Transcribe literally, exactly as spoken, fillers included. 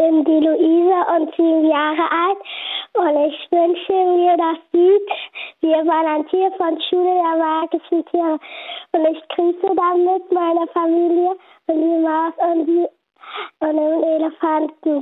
bin die Luisa und sieben Jahre alt und ich wünsche mir das Lied Wir waren ein Tier von Schule der magischen Tiere und ich grüße damit meine Familie und die Maus und, die, und den Elefanten.